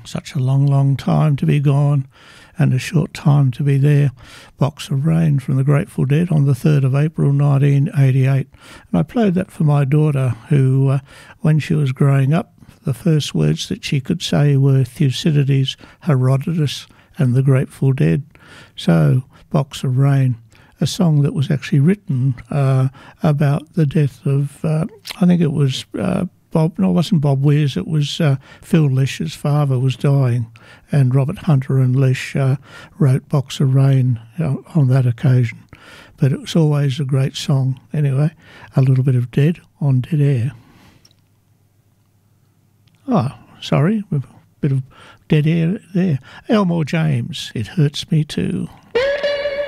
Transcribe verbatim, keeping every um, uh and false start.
such a long, long time to be gone and a short time to be there. Box of Rain from the Grateful Dead on the third of April nineteen eighty-eight. And I played that for my daughter who, uh, when she was growing up, the first words that she could say were Thucydides, Herodotus and the Grateful Dead. So, Box of Rain, a song that was actually written uh, about the death of, uh, I think it was uh, Bob, no, it wasn't Bob Weir, it was uh, Phil Lish's father was dying, and Robert Hunter and Lish uh, wrote Box of Rain uh, on that occasion. But it was always a great song. Anyway, a little bit of Dead on Dead Air. Oh, sorry, a bit of dead air there. Elmore James, It Hurts Me Too.